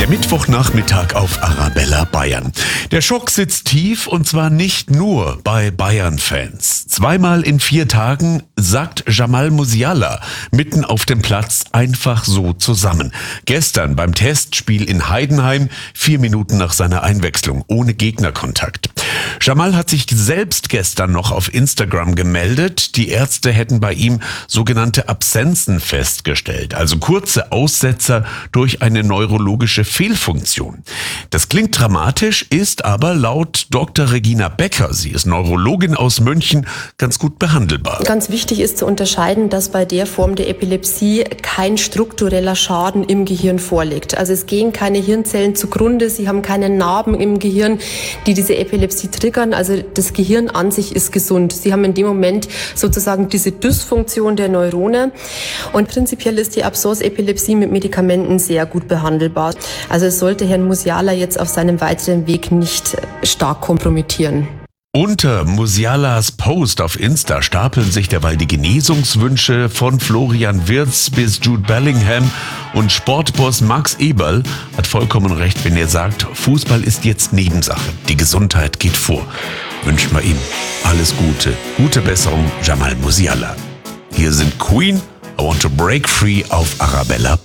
Der Mittwochnachmittag auf Arabella Bayern. Der Schock sitzt tief und zwar nicht nur bei Bayern-Fans. 2-mal in 4 Tagen sackt Jamal Musiala mitten auf dem Platz einfach so zusammen. Gestern beim Testspiel in Heidenheim, 4 Minuten nach seiner Einwechslung, ohne Gegnerkontakt. Jamal hat sich selbst gestern noch auf Instagram gemeldet. Die Ärzte hätten bei ihm sogenannte Absenzen festgestellt, also kurze Aussetzer durch eine neurologische Fehlfunktion. Das klingt dramatisch, ist aber laut Dr. Regina Becker, sie ist Neurologin aus München, ganz gut behandelbar. Ganz wichtig ist zu unterscheiden, dass bei der Form der Epilepsie kein struktureller Schaden im Gehirn vorliegt. Also es gehen keine Hirnzellen zugrunde, sie haben keine Narben im Gehirn, die diese Epilepsie triggern. Also das Gehirn an sich ist gesund. Sie haben in dem Moment sozusagen diese Dysfunktion der Neurone. Und prinzipiell ist die Absorbepilepsie mit Medikamenten sehr gut behandelbar. Also es sollte Herrn Musiala jetzt auf seinem weiteren Weg nicht stark kompromittieren. Unter Musialas Post auf Insta stapeln sich derweil die Genesungswünsche von Florian Wirtz bis Jude Bellingham, und Sportboss Max Eberl hat vollkommen recht, wenn er sagt, Fußball ist jetzt Nebensache, die Gesundheit geht vor. Wünschen wir ihm alles Gute, gute Besserung, Jamal Musiala. Hier sind Queen, I Want to Break Free auf Arabella.